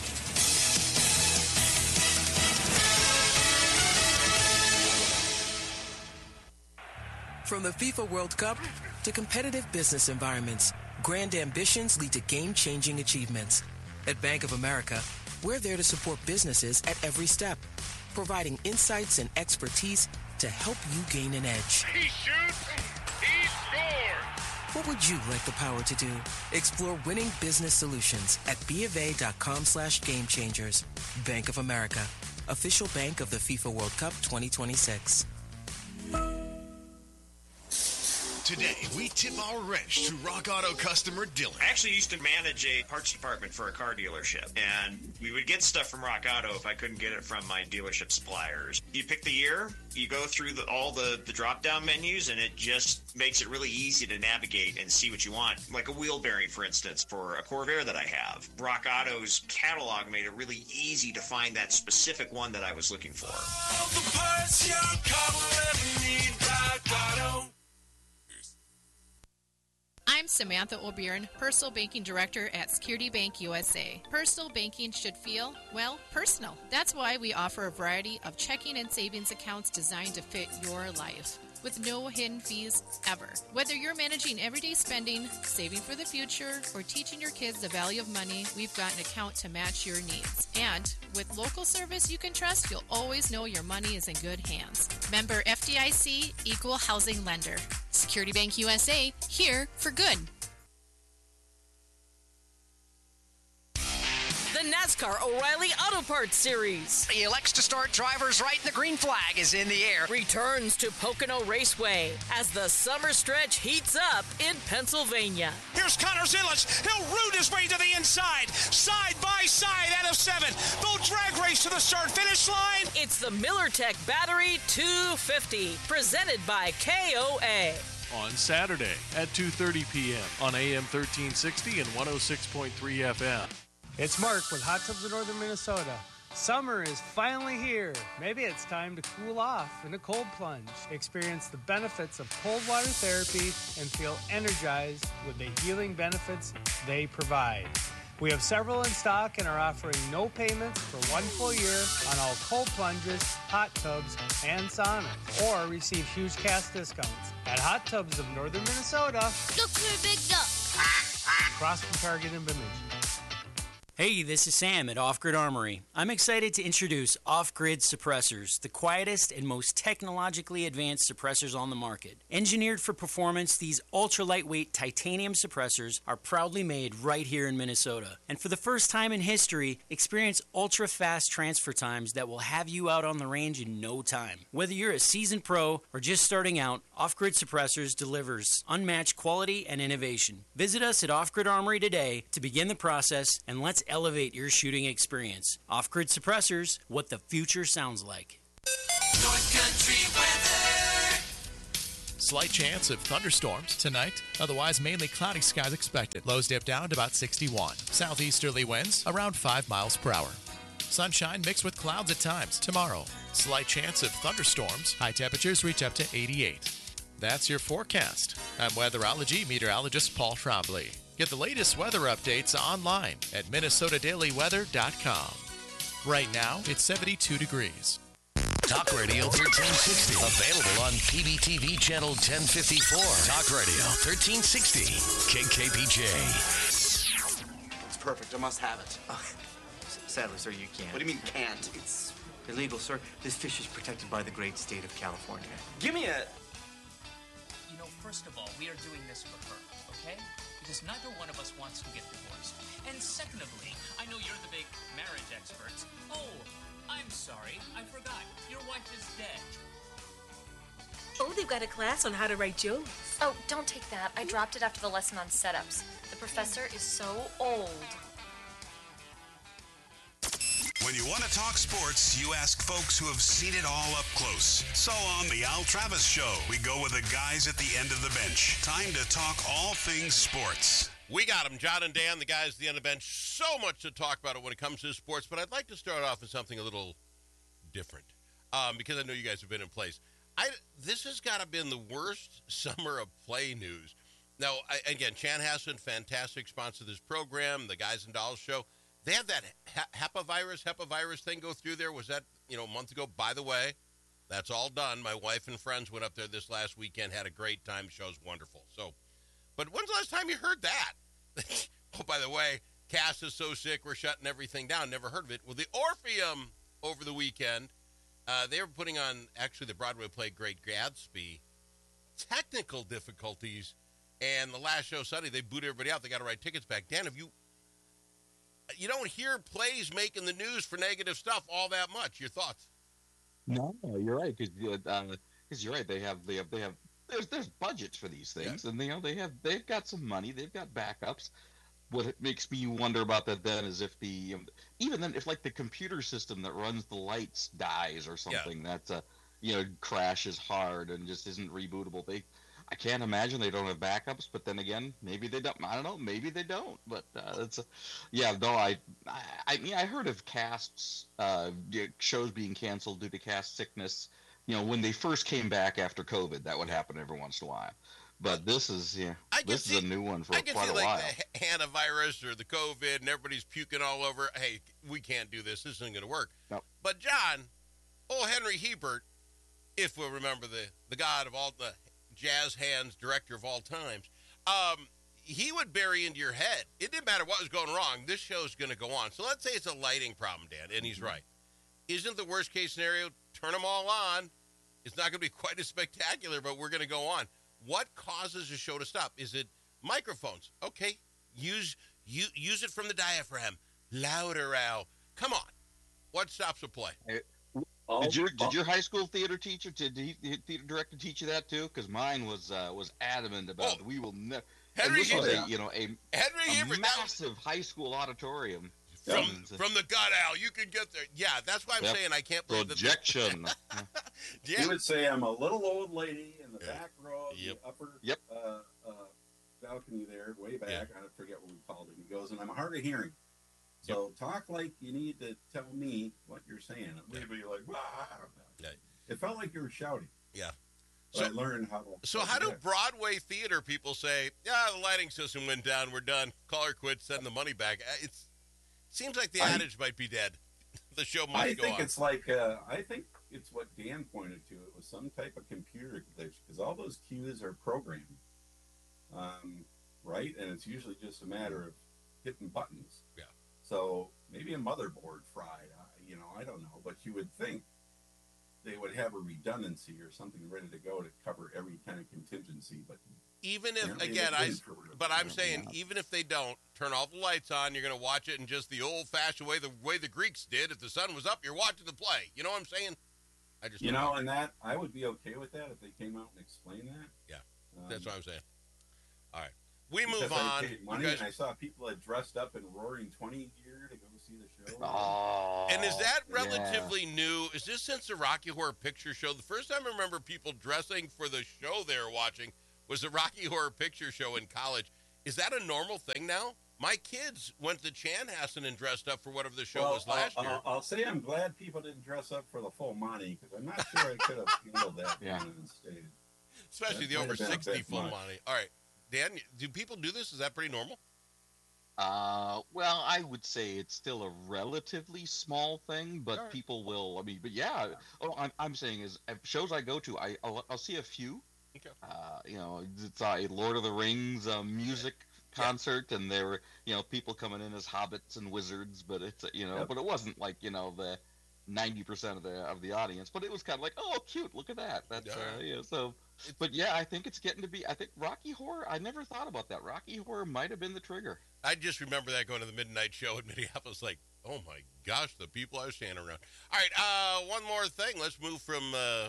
From the FIFA World Cup to competitive business environments, grand ambitions lead to game-changing achievements. At Bank of America, we're there to support businesses at every step, providing insights and expertise to help you gain an edge. He shoots, he scores! What would you like the power to do? Explore winning business solutions at BofA.com/gamechangers. Bank of America, official bank of the FIFA World Cup 2026. Today, we tip our wrench to Rock Auto customer Dylan. I actually used to manage a parts department for a car dealership, and we would get stuff from Rock Auto if I couldn't get it from my dealership suppliers. You pick the year, you go through all the drop-down menus, and it just makes it really easy to navigate and see what you want. Like a wheel bearing, for instance, for a Corvair that I have. Rock Auto's catalog made it really easy to find that specific one that I was looking for. All the parts your car will ever need, Rock Auto. I'm Samantha O'Byrne, Personal Banking Director at Security Bank USA. Personal banking should feel, well, personal. That's why we offer a variety of checking and savings accounts designed to fit your life, with no hidden fees ever. Whether you're managing everyday spending, saving for the future, or teaching your kids the value of money, we've got an account to match your needs. And with local service you can trust, you'll always know your money is in good hands. Member FDIC, Equal Housing Lender. Security Bank USA, here for good. The NASCAR O'Reilly Auto Parts Series. The elects to start drivers right, and the green flag is in the air. Returns to Pocono Raceway as the summer stretch heats up in Pennsylvania. Here's Connor Zillage. He'll root his way to the inside. Side by side out of 7. They'll drag race to the start-finish line. It's the MillerTech Battery 250, presented by KOA. On Saturday at 2:30 p.m. on AM 1360 and 106.3 FM. It's Mark with Hot Tubs of Northern Minnesota. Summer is finally here. Maybe it's time to cool off in a cold plunge. Experience the benefits of cold water therapy and feel energized with the healing benefits they provide. We have several in stock and are offering no payments for 1 full year on all cold plunges, hot tubs, and saunas, or receive huge cash discounts at Hot Tubs of Northern Minnesota. Look for a big duck. Across from Target and Bemidji. Hey, this is Sam at Off Grid Armory. I'm excited to introduce Off Grid Suppressors, the quietest and most technologically advanced suppressors on the market. Engineered for performance, these ultra-lightweight titanium suppressors are proudly made right here in Minnesota. And for the first time in history, experience ultra-fast transfer times that will have you out on the range in no time. Whether you're a seasoned pro or just starting out, Off Grid Suppressors delivers unmatched quality and innovation. Visit us at Off Grid Armory today to begin the process, and let's elevate your shooting experience. Off-Grid Suppressors, what the future sounds like. North Country weather. Slight chance of thunderstorms tonight. Otherwise, mainly cloudy skies expected. Lows dip down to about 61. Southeasterly winds around 5 miles per hour. Sunshine mixed with clouds at times tomorrow. Slight chance of thunderstorms. High temperatures reach up to 88. That's your forecast. I'm weatherology meteorologist Paul Trombley. Get the latest weather updates online at minnesotadailyweather.com. Right now, it's 72 degrees. Talk Radio 1360. Available on PBTV Channel 1054. Talk Radio 1360. KKPJ. It's perfect. I must have it. Sadly, sir, you can't. What do you mean can't? It's illegal, sir. This fish is protected by the great state of California. Give me a... You know, first of all, we are doing this for her, okay? Because neither one of us wants to get divorced. And secondly, I know you're the big marriage experts. Oh, I'm sorry, I forgot. Your wife is dead. Oh, they've got a class on how to write jokes. Oh, don't take that. I dropped it after the lesson on setups. The professor is so old. When you want to talk sports, you ask folks who have seen it all up close. So on The Al Travis Show, we go with the guys at the end of the bench. Time to talk all things sports. We got them, John and Dan, the guys at the end of the bench. So much to talk about when it comes to sports, but I'd like to start off with something a little different because I know you guys have been in place. This has got to have been the worst summer of play news. Now, again, Chanhassen, fantastic sponsor of this program, the Guys and Dolls Show. They had that HEPA virus thing go through there. Was that, a month ago? By the way, that's all done. My wife and friends went up there this last weekend, had a great time. The show's wonderful. So, but when's the last time you heard that? Oh, by the way, Cass is so sick, we're shutting everything down. Never heard of it. Well, the Orpheum over the weekend, they were putting on, actually, the Broadway play Great Gatsby. Technical difficulties, and the last show Sunday, they booted everybody out. They got to write tickets back. Dan, you don't hear plays making the news for negative stuff all that much. Your thoughts? No, you're right. Because you're right. They have there's budgets for these things, and they've got some money, they've got backups. What it makes me wonder about that then is if even then if like the computer system that runs the lights dies or something that crashes hard and just isn't rebootable. I can't imagine they don't have backups, but then again, maybe they don't. I don't know. Maybe they don't. But I heard of casts, shows being canceled due to cast sickness. When they first came back after COVID, that would happen every once in a while. But this is a new one for quite a while. The hantavirus or the COVID, and everybody's puking all over. Hey, we can't do this. This isn't going to work. No. But John, old Henry Hebert, if we'll remember the god of all the jazz hands, director of all times, he would bury into your head. It didn't matter what was going wrong. This show's going to go on. So let's say it's a lighting problem, Dan, and he's right. Isn't the worst case scenario turn them all on? It's not going to be quite as spectacular, but we're going to go on. What causes a show to stop? Is it microphones? Okay, use it from the diaphragm. Louder, Al. Come on. What stops a play? Did your high school theater teacher, theater director teach you that too? Because mine was adamant about we will never. Henry Hebert, a massive high school auditorium. From the gut, Al, you can get there. Yeah, that's why I'm saying I can't believe projection. He would say, "I'm a little old lady in the back row, the upper balcony there, way back. I forget what we called it." He goes, "And I'm hard of hearing. So talk like you need to tell me what you're saying." We'd be like, "Wow." It felt like you were shouting. Yeah. So I learned how to. So how do Broadway theater people say, the lighting system went down, we're done, call her quits, send the money back? It seems like the adage might be dead. The show might go on. I think it's like, I think it's what Dan pointed to. It was some type of computer glitch, because all those cues are programmed, right? And it's usually just a matter of hitting buttons. Yeah. So maybe a motherboard fried, I don't know, but you would think they would have a redundancy or something ready to go to cover every kind of contingency, but even if I'm saying even if they don't turn all the lights on, you're going to watch it in just the old-fashioned way, the way the Greeks did. If the sun was up, you're watching the play. You know what I'm saying? And that I would be okay with that if they came out and explained that. Yeah, that's what I'm saying. All right, we move on. I paid money, and I saw people that dressed up in Roaring 20 gear to go see the show. Oh, and is that relatively new? Is this since the Rocky Horror Picture Show? The first time I remember people dressing for the show they were watching was the Rocky Horror Picture Show in college. Is that a normal thing now? My kids went to Chanhassen and dressed up for whatever the show was last year. I'll say I'm glad people didn't dress up for the full Monty, because I'm not sure I could have handled that on stage. Especially the over 60 full Monty. All right, Dan, do people do this? Is that pretty normal? Well, I would say it's still a relatively small thing, but people will. But yeah. I'm saying is shows I go to, I'll see a few. Okay. It's a Lord of the Rings music concert, and there were people coming in as hobbits and wizards, but it's but it wasn't like the 90% of the audience, but it was kind of like, oh, cute, look at that. That's so. But yeah, I think it's getting to be. I think Rocky Horror. I never thought about that. Rocky Horror might have been the trigger. I just remember that going to the midnight show in Minneapolis, like, oh my gosh, the people I was standing around. All right, one more thing. Let's move from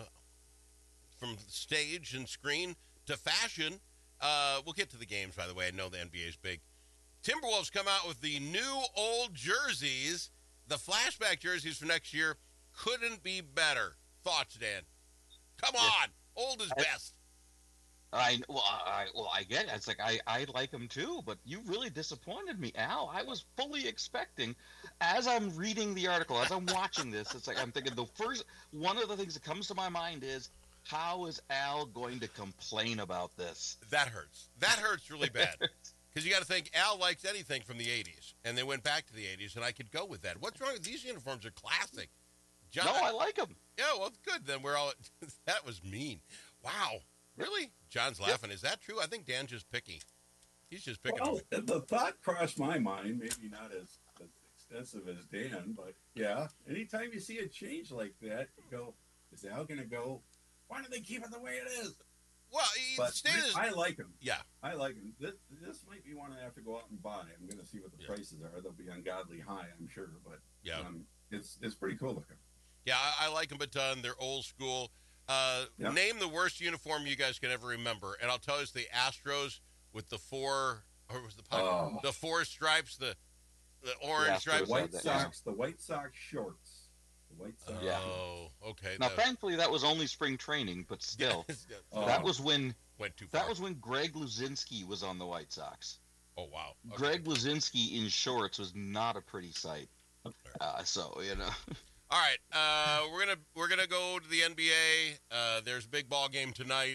stage and screen to fashion. We'll get to the games, by the way. I know the NBA is big. Timberwolves come out with the new old jerseys. The flashback jerseys for next year couldn't be better. Thoughts, Dan? Come on. Old is best. I get it. It's like I like them too, but you really disappointed me, Al. I was fully expecting, as I'm reading the article, as I'm watching this, it's like I'm thinking one of the things that comes to my mind is, how is Al going to complain about this? That hurts. That hurts really bad. Because you got to think, Al likes anything from the 80s, and they went back to the 80s, and I could go with that. What's wrong with these uniforms? Are classic. John, no, I like them. Yeah, well, good. Then we're all. That was mean. Wow. Really? John's laughing. Is that true? I think Dan's just picky. He's just picking. Well, the thought crossed my mind, maybe not as extensive as Dan, but yeah. Anytime you see a change like that, you go, is Al going to go, why do they keep it the way it is? Well, I like them. Yeah. I like them. This might be one I have to go out and buy. I'm going to see what the prices are. They'll be ungodly high, I'm sure, but it's pretty cool looking. Yeah, I like them a ton. They're old school. Name the worst uniform you guys can ever remember, and I'll tell you it's the Astros with the four, or was the four stripes, the orange stripes. The White Sox shorts. The White Sox. Yeah. Oh, okay. Now, thankfully, that was only spring training, but still, that was when went too far. That was when Greg Luzinski was on the White Sox. Oh wow. Okay. Greg Luzinski in shorts was not a pretty sight. So you know. All right, we're gonna go to the NBA. There's a big ball game tonight.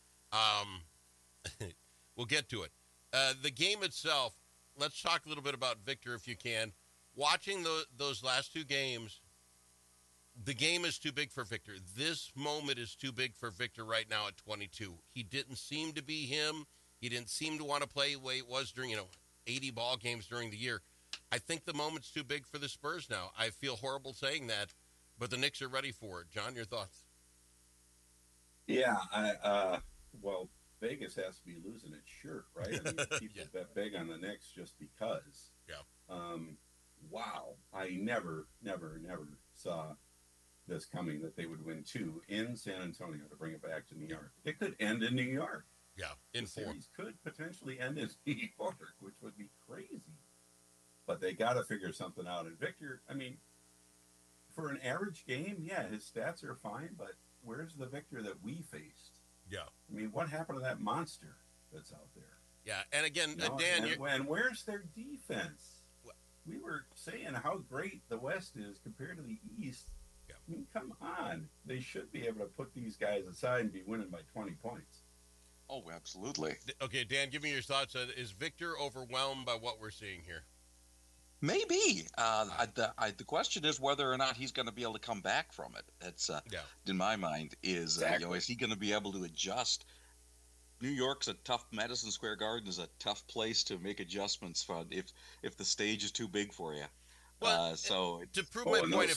We'll get to it. The game itself. Let's talk a little bit about Victor, if you can. Watching those last two games, the game is too big for Victor. This moment is too big for Victor right now at 22. He didn't seem to be him. He didn't seem to want to play the way it was during 80 ball games during the year. I think the moment's too big for the Spurs now. I feel horrible saying that, but the Knicks are ready for it. John, your thoughts? Yeah, well, Vegas has to be losing its shirt, right? I mean, people bet big on the Knicks just because. Yeah. Wow, I never saw this coming, that they would win 2 in San Antonio to bring it back to New York. It could end in New York. Yeah, in the 4. Series could potentially end in New York, which would be crazy. But they got to figure something out. And Victor, I mean, for an average game, yeah, his stats are fine, but where's the Victor that we faced? Yeah. I mean, what happened to that monster that's out there? Yeah, and again, Dan, and where's their defense? We were saying how great the West is compared to the East. Yeah. I mean, come on. They should be able to put these guys aside and be winning by 20 points. Oh, absolutely. Okay, Dan, give me your thoughts. Is Victor overwhelmed by what we're seeing here? Maybe. The question is whether or not he's going to be able to come back from it. That's in my mind is is he going to be able to adjust? New York's a tough. Madison Square Garden is a tough place to make adjustments from if the stage is too big for you. Well, to prove my point,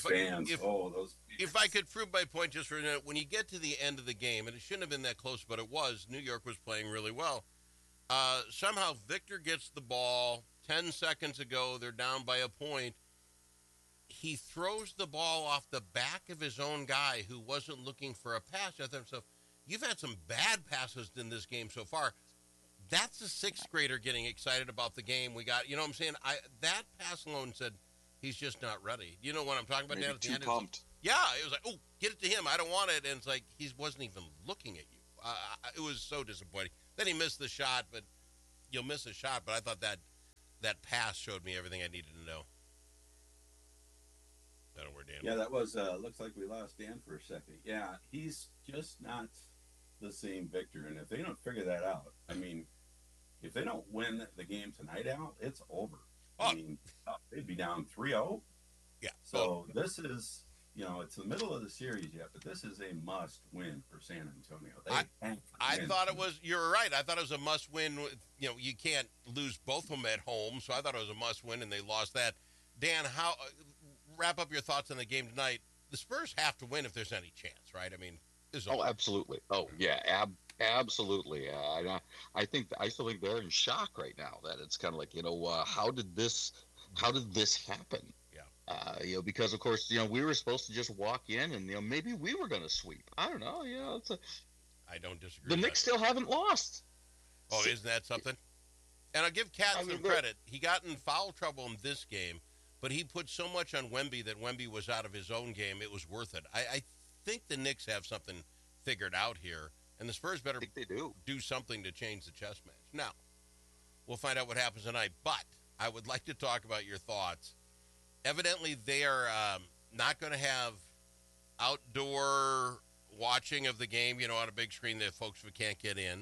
if I could prove my point just for a minute, when you get to the end of the game, and it shouldn't have been that close, but it was. New York was playing really well. Somehow Victor gets the ball. 10 seconds ago, they're down by a point. He throws the ball off the back of his own guy who wasn't looking for a pass. I thought to myself, you've had some bad passes in this game so far. That's a 6th grader getting excited about the game. We got, you know what I'm saying? That pass alone said he's just not ready. You know what I'm talking about? Maybe Dan, at the too end? pumped. Yeah, it was like, oh, get it to him. I don't want it. And it's like he wasn't even looking at you. It was so disappointing. Then he missed the shot, but you'll miss a shot. But I thought that pass showed me everything I needed to know. I don't know where Dan Yeah, that was, looks like we lost Dan for a second. Yeah, he's just not the same Victor. And if they don't figure that out, I mean, if they don't win the game tonight out, it's over. I mean, they'd be down 3-0. Yeah. So this is, it's the middle of the series yet, but this is a must win for San Antonio. I thought it was, you're right. I thought it was a must win. You can't lose both of them at home. So I thought it was a must win and they lost that. Dan, wrap up your thoughts on the game tonight. The Spurs have to win if there's any chance, right? I mean, absolutely. Oh, yeah, absolutely. I still think they're in shock right now. That it's kind of like, how did this happen? Yeah. Because of course, we were supposed to just walk in and maybe we were going to sweep. I don't know. I don't disagree. The Knicks still haven't lost. Oh, isn't that something? And I'll give Cat some credit. He got in foul trouble in this game, but he put so much on Wemby that Wemby was out of his own game. It was worth it. I think the Knicks have something figured out here, and the Spurs better do something to change the chess match. Now, we'll find out what happens tonight, but I would like to talk about your thoughts. Evidently, they are not going to have outdoor watching of the game, on a big screen that folks can't get in,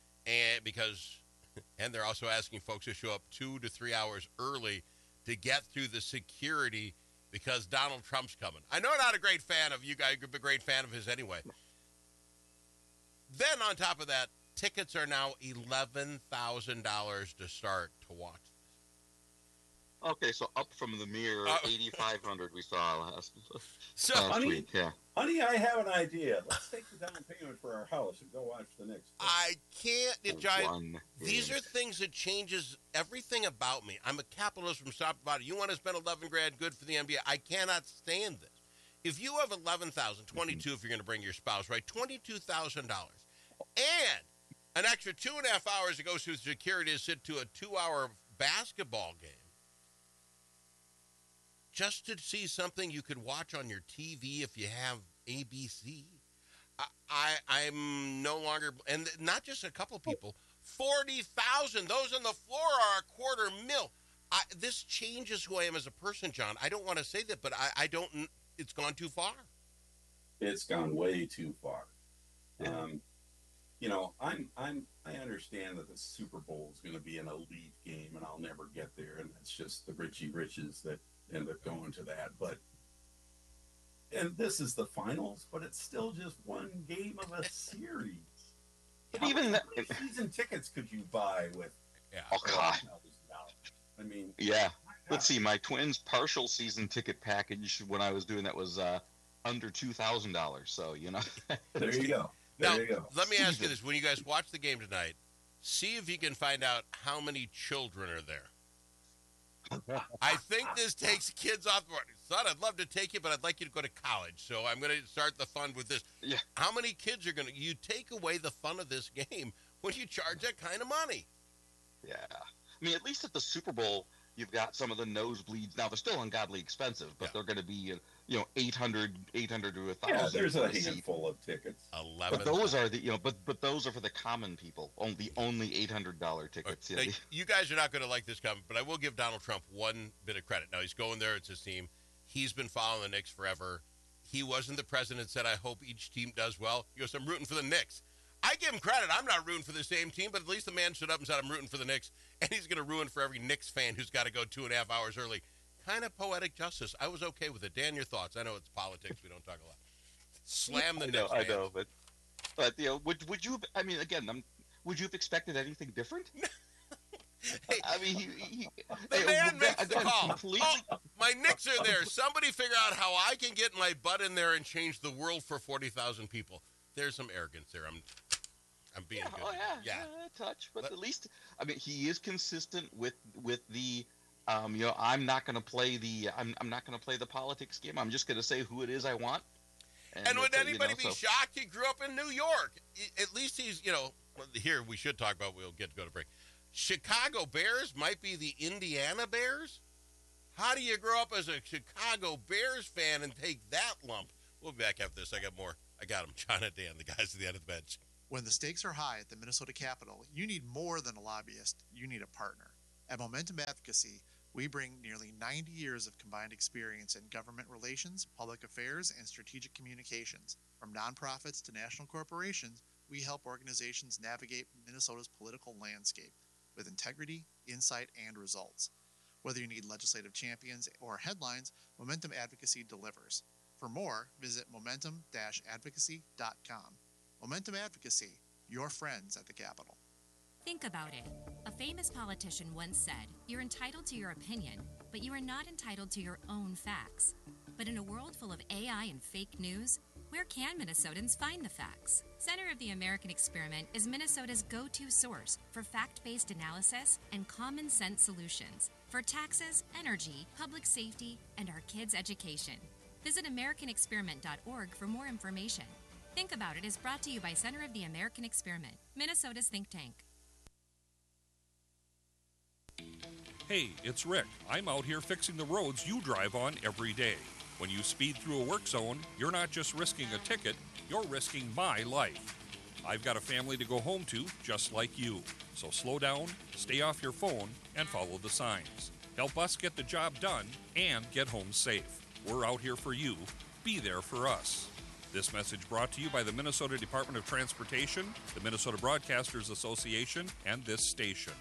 and they're also asking folks to show up 2 to 3 hours early to get through the security because Donald Trump's coming. I know I'm not a great fan of you guys, a great fan of his anyway. Then on top of that, tickets are now $11,000 to start to watch. Okay, so up from the mere 8,500 we saw last week. Yeah. Honey, I have an idea. Let's take the down payment for our house and go watch the Knicks. I can't. These are things that changes everything about me. I'm a capitalist from South Nevada. You want to spend $11,000 good for the NBA? I cannot stand this. If you have $11,000, $22,000 if you're going to bring your spouse, right? $22,000, and an extra 2.5 hours to go through security to sit to a 2-hour basketball game, just to see something you could watch on your TV if you have ABC. I'm no longer, and not just a couple people, 40,000. Those on the floor are $250,000. This changes who I am as a person, John. I don't want to say that, but I don't. It's gone too far. It's gone way too far. You know, I understand that the Super Bowl is going to be an elite game, and I'll never get there, and it's just the Richie Riches that end up going to that. And this is the finals, but it's still just one game of a series. How many season tickets could you buy with? Yeah. Oh God. I mean. Yeah. Let's see. My twins' partial season ticket package when I was doing that was under $2,000. So you know. There you go. Now, let me ask you this: when you guys watch the game tonight, see if you can find out how many children are there. I think this takes kids off the board. Son, I'd love to take you, but I'd like you to go to college. So I'm going to start the fun with this. Yeah. How many kids are going to... You take away the fun of this game when you charge that kind of money. Yeah. I mean, at least at the Super Bowl, you've got some of the nosebleeds. Now, they're still ungodly expensive, but they're going to be, $800 to $1,000. Yeah, there's a handful of tickets. 11. But those are but those are for the common people. Only $800 tickets. Now, you guys are not going to like this comment, but I will give Donald Trump one bit of credit. Now, he's going there. It's his team. He's been following the Knicks forever. He wasn't the president that said, I hope each team does well. He goes, I'm rooting for the Knicks. I give him credit. I'm not rooting for the same team, but at least the man stood up and said, I'm rooting for the Knicks, and he's going to ruin for every Knicks fan who's got to go 2.5 hours early. Kind of poetic justice. I was okay with it. Dan, your thoughts? I know it's politics. We don't talk a lot. Slam the Knicks. I know, but would you? I mean, again, would you have expected anything different? I mean, the man makes the call. Oh, my Knicks are there. Somebody figure out how I can get my butt in there and change the world for 40,000 people. There's some arrogance there. I'm being good. Oh yeah, touch. But at least, I mean, he is consistent with the. I'm not going to play I'm not going to play the politics game. I'm just going to say who it is I want. And would anybody be shocked? He grew up in New York. At least he's, here we should talk about. We'll get to go to break. Chicago Bears might be the Indiana Bears. How do you grow up as a Chicago Bears fan and take that lump? We'll be back after this. I got more. I got them. John and Dan, the guys at the end of the bench. When the stakes are high at the Minnesota Capitol, you need more than a lobbyist. You need a partner. At Momentum Advocacy, we bring nearly 90 years of combined experience in government relations, public affairs, and strategic communications. From nonprofits to national corporations, we help organizations navigate Minnesota's political landscape with integrity, insight, and results. Whether you need legislative champions or headlines, Momentum Advocacy delivers. For more, visit momentum-advocacy.com. Momentum Advocacy, your friends at the Capitol. Think about it. A famous politician once said, "You're entitled to your opinion, but you are not entitled to your own facts." But in a world full of AI and fake news, where can Minnesotans find the facts? Center of the American Experiment is Minnesota's go-to source for fact-based analysis and common sense solutions for taxes, energy, public safety, and our kids' education. Visit AmericanExperiment.org for more information. Think About It is brought to you by Center of the American Experiment, Minnesota's think tank. Hey, it's Rick. I'm out here fixing the roads you drive on every day. When you speed through a work zone, you're not just risking a ticket, you're risking my life. I've got a family to go home to, just like you. So slow down, stay off your phone, and follow the signs. Help us get the job done and get home safe. We're out here for you. Be there for us. This message brought to you by the Minnesota Department of Transportation, the Minnesota Broadcasters Association, and this station.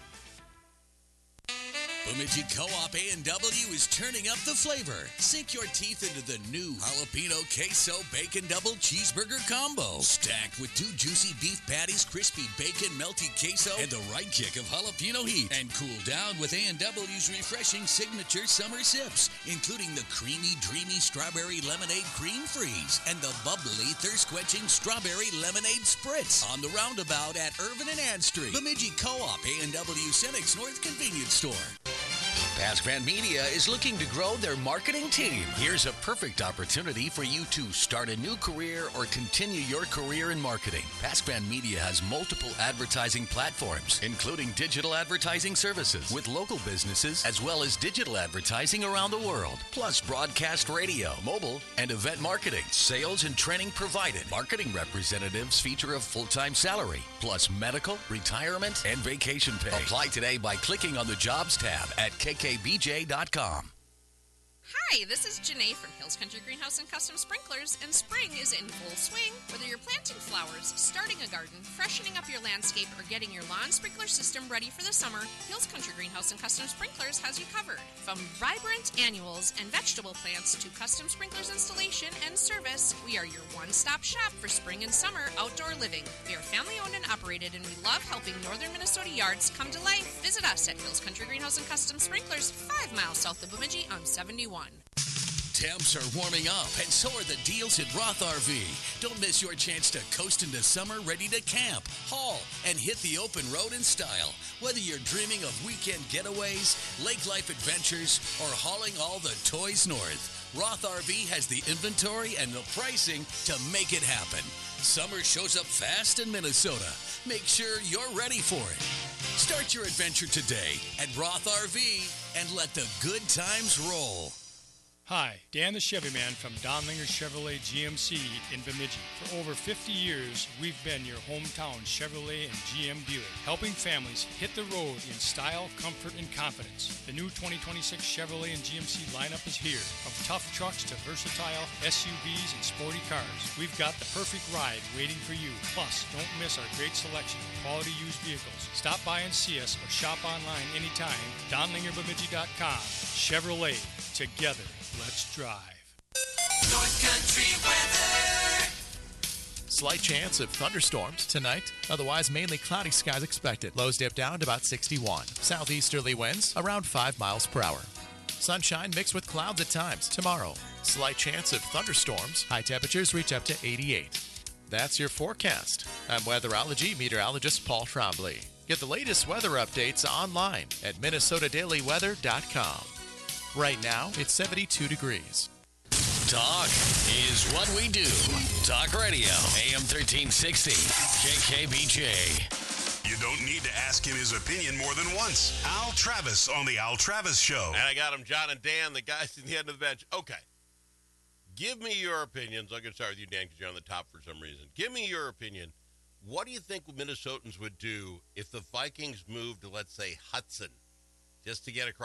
Bemidji Co-op A&W is turning up the flavor. Sink your teeth into the new jalapeno queso bacon double cheeseburger combo. Stacked with 2 juicy beef patties, crispy bacon, melty queso, and the right kick of jalapeno heat. And cool down with A&W's refreshing signature summer sips, including the creamy, dreamy strawberry lemonade cream freeze and the bubbly, thirst-quenching strawberry lemonade spritz on the roundabout at Irvin and Ann Street. Bemidji Co-op A&W Cenex North Convenience Store. Pascran Media is looking to grow their marketing team. Here's a perfect opportunity for you to start a new career or continue your career in marketing. Pascran Media has multiple advertising platforms, including digital advertising services with local businesses, as well as digital advertising around the world, plus broadcast radio, mobile, and event marketing. Sales and training provided. Marketing representatives feature a full-time salary, plus medical, retirement, and vacation pay. Apply today by clicking on the Jobs tab at kkbj.com. Hi, this is Janae from Hills Country Greenhouse and Custom Sprinklers, and spring is in full swing. Whether you're planting flowers, starting a garden, freshening up your landscape, or getting your lawn sprinkler system ready for the summer, Hills Country Greenhouse and Custom Sprinklers has you covered. From vibrant annuals and vegetable plants to custom sprinklers installation and service, we are your one-stop shop for spring and summer outdoor living. We are family-owned and operated, and we love helping northern Minnesota yards come to life. Visit us at Hills Country Greenhouse and Custom Sprinklers, 5 miles south of Bemidji on 71. Temps are warming up, and so are the deals at Roth RV. Don't miss your chance to coast into summer ready to camp, haul, and hit the open road in style. Whether you're dreaming of weekend getaways, lake life adventures, or hauling all the toys north, Roth RV has the inventory and the pricing to make it happen. Summer shows up fast in Minnesota. Make sure you're ready for it. Start your adventure today at Roth RV and let the good times roll. Hi, Dan the Chevy Man from Donlinger Chevrolet GMC in Bemidji. For over 50 years, we've been your hometown Chevrolet and GM dealer, helping families hit the road in style, comfort, and confidence. The new 2026 Chevrolet and GMC lineup is here. From tough trucks to versatile SUVs and sporty cars, we've got the perfect ride waiting for you. Plus, don't miss our great selection of quality used vehicles. Stop by and see us or shop online anytime. DonlingerBemidji.com. Chevrolet. Together, let's drive. North Country weather. Slight chance of thunderstorms tonight. Otherwise, mainly cloudy skies expected. Lows dip down to about 61. Southeasterly winds around 5 miles per hour. Sunshine mixed with clouds at times. Tomorrow, slight chance of thunderstorms. High temperatures reach up to 88. That's your forecast. I'm weatherology meteorologist Paul Trombley. Get the latest weather updates online at minnesotadailyweather.com. Right now, it's 72 degrees. Talk is what we do. Talk Radio, AM 1360, KKBJ. You don't need to ask him his opinion more than once. Al Travis on the Al Travis Show. And I got him, John and Dan, the guys at the end of the bench. Okay. Give me your opinions. I'm going to start with you, Dan, because you're on the top for some reason. Give me your opinion. What do you think Minnesotans would do if the Vikings moved to, let's say, Hudson, just to get across